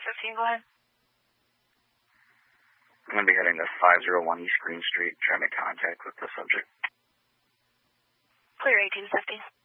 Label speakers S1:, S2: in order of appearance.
S1: 415, go ahead.
S2: I'm going to be heading to 501 East Green Street, trying to make contact with the subject.
S1: Clear 1850.